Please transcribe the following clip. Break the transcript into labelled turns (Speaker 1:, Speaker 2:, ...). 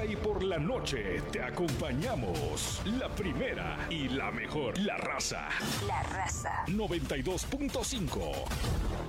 Speaker 1: día y por la noche te acompañamos. La primera y la mejor. La Raza.
Speaker 2: La Raza.
Speaker 1: 92.5.